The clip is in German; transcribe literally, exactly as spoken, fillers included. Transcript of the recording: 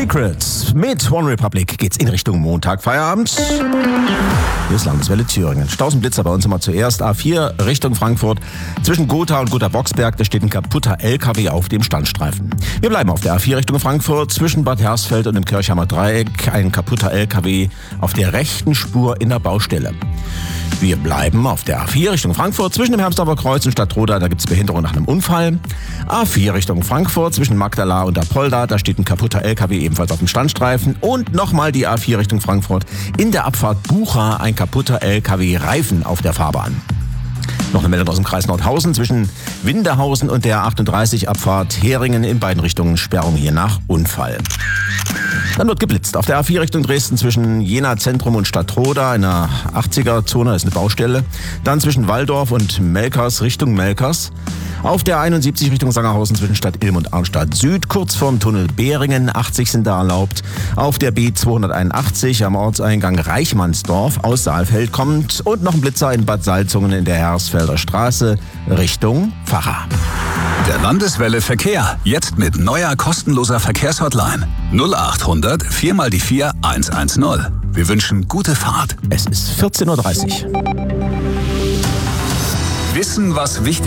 Secrets. Mit One Republic geht's in Richtung Montag, Feierabend. Hier ist Landeswelle Thüringen. Stausenblitzer bei uns immer zuerst. A vier Richtung Frankfurt. Zwischen Gotha und Gotha-Boxberg, da steht ein kaputter L K W auf dem Standstreifen. Wir bleiben auf der A vier Richtung Frankfurt. Zwischen Bad Hersfeld und dem Kirchheimer Dreieck ein kaputter L K W auf der rechten Spur in der Baustelle. Wir bleiben auf der A vier Richtung Frankfurt. Zwischen dem Hermsdorfer Kreuz und Stadtroda, da gibt es Behinderung nach einem Unfall. A vier Richtung Frankfurt, zwischen Magdala und Apolda, da steht ein kaputter L K W ebenfalls auf dem Standstreifen. Und nochmal die A vier Richtung Frankfurt. In der Abfahrt Bucha ein kaputter L K W-Reifen auf der Fahrbahn. Noch eine Meldung aus dem Kreis Nordhausen. Zwischen Winderhausen und der achtunddreißig Abfahrt Heringen in beiden Richtungen Sperrung je nach Unfall. Dann wird geblitzt. Auf der A vier Richtung Dresden zwischen Jena Zentrum und Stadtroda in der achtziger-Zone, ist eine Baustelle. Dann zwischen Walldorf und Melkers Richtung Melkers. Auf der einundsiebzig Richtung Sangerhausen zwischen Stadt Ilm und Arnstadt Süd, kurz vorm Tunnel Behringen, achtzig sind da erlaubt. Auf der B zweihunderteinundachtzig am Ortseingang Reichmannsdorf aus Saalfeld kommt und noch ein Blitzer in Bad Salzungen in der Hersfelder Straße Richtung Pfarrer. Der Landeswelle Verkehr, jetzt mit neuer kostenloser Verkehrshotline. null acht hundert vier mal die vier hundertzehn. Wir wünschen gute Fahrt. Es ist vierzehn Uhr dreißig. Wissen, was wichtig